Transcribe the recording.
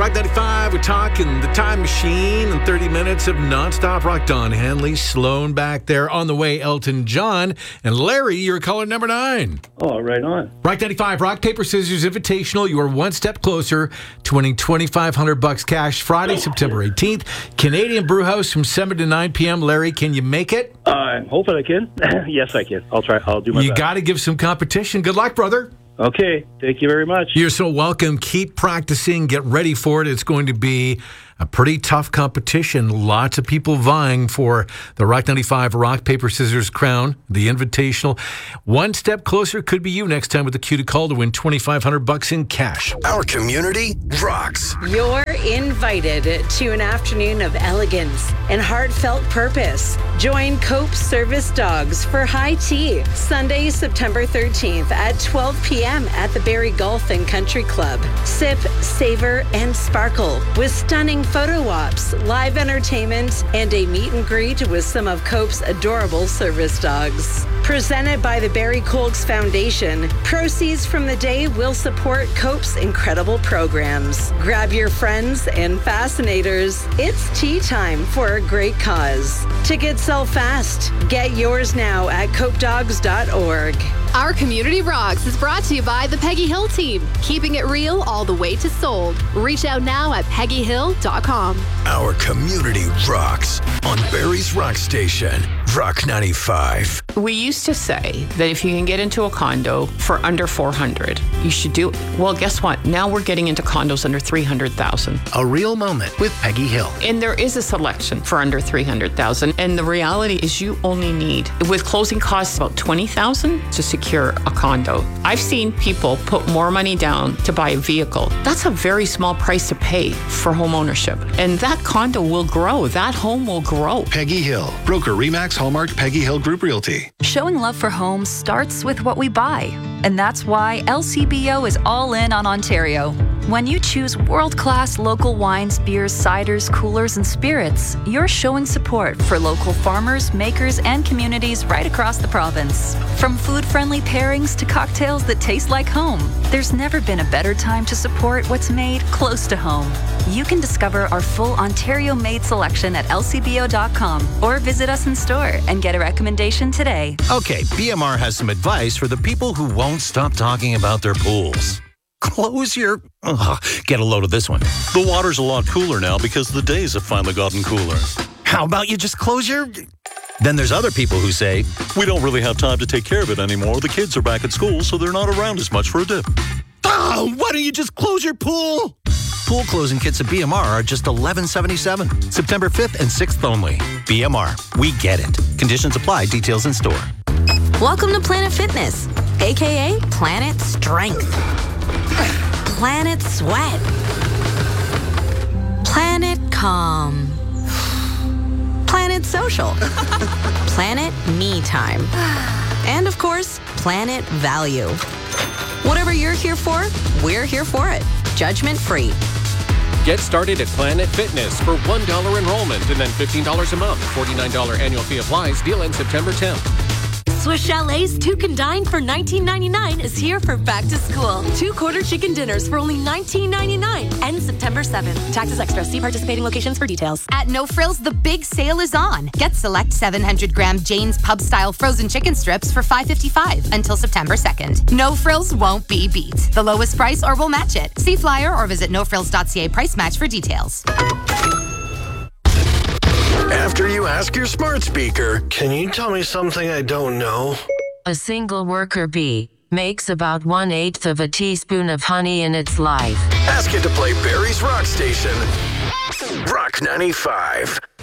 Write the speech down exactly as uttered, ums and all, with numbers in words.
Rock ninety-five, we're talking the Time Machine and thirty minutes of nonstop rock. Don Henley, Sloan back there. On the way, Elton John. And Larry, you're caller number nine. Oh, right on. Rock ninety-five, Rock, Paper, Scissors Invitational. You are one step closer to winning twenty-five hundred bucks cash Friday, September eighteenth. Canadian Brewhouse from seven to nine p.m. Larry, can you make it? Uh, I'm hoping I can. Yes, I can. I'll try. I'll do my you best. You got to give some competition. Good luck, brother. Okay. Thank you very much. You're so welcome. Keep practicing. Get ready for it. It's going to be a pretty tough competition. Lots of people vying for the Rock ninety-five Rock, Paper, Scissors crown, the Invitational. One step closer could be you next time with the cue to call to win twenty-five hundred bucks in cash. Our community rocks. You're invited to an afternoon of elegance and heartfelt purpose. Join Cope Service Dogs for high tea Sunday, September thirteenth at twelve p.m. at the Barrie Golf and Country Club. Sip, savor, and sparkle with stunning photo ops, live entertainment, and a meet and greet with some of Cope's adorable service dogs. Presented by the Barrie Colks Foundation, proceeds from the day will support Cope's incredible programs. Grab your friends and fascinators. It's tea time for a great cause. Tickets sell fast. Get yours now at cope dogs dot org. Our Community Rocks is brought to you by the Peggy Hill team, keeping it real all the way to sold. Reach out now at peggy hill dot com. Our community rocks on Barrie's Rock Station, Rock ninety-five. We used to say that if you can get into a condo for under four hundred, you should do it. Well, guess what? Now we're getting into condos under three hundred thousand. A real moment with Peggy Hill. And there is a selection for under three hundred thousand. And the reality is you only need, with closing costs about twenty thousand to secure a condo. I've seen people put more money down to buy a vehicle. That's a very small price to pay for home ownership. And that condo will grow. That home will grow. Peggy Hill, broker Remax Hallmark Peggy Hill Group Realty. Showing love for homes starts with what we buy. And that's why L C B O is all in on Ontario. When you choose world-class local wines, beers, ciders, coolers, and spirits, you're showing support for local farmers, makers, and communities right across the province. From food-friendly pairings to cocktails that taste like home, there's never been a better time to support what's made close to home. You can discover our full Ontario-made selection at L C B O dot com or visit us in store and get a recommendation today. Okay, B M R has some advice for the people who won't stop talking about their pools. Close your... Ugh, get a load of this one. The water's a lot cooler now because the days have finally gotten cooler. How about you just close your... Then there's other people who say, we don't really have time to take care of it anymore. The kids are back at school, so they're not around as much for a dip. Oh, why don't you just close your pool? Pool closing kits at B M R are just eleven seventy-seven. September fifth and sixth only. B M R, we get it. Conditions apply. Details in store. Welcome to Planet Fitness, a k a. Planet Strength. Planet Sweat. Planet Calm. Planet Social. Planet Me Time. And of course, Planet Value. Whatever you're here for, we're here for it. Judgment free. Get started at Planet Fitness for one dollar enrollment and then fifteen dollars a month. forty-nine dollars annual fee applies. Deal ends September tenth. Swiss Chalet's Two Can Dine for nineteen ninety-nine is here for back to school. Two quarter chicken dinners for only nineteen ninety-nine. Ends September seventh. Taxes extra. See participating locations for details. At No Frills, the big sale is on. Get select seven hundred gram Jane's Pub Style frozen chicken strips for five fifty-five until September second. No Frills won't be beat. The lowest price or we'll match it. See flyer or visit no frills dot c a price match for details. After you ask your smart speaker, can you tell me something I don't know? A single worker bee makes about one-eighth of a teaspoon of honey in its life. Ask it to play Barrie's Rock Station, Rock ninety-five.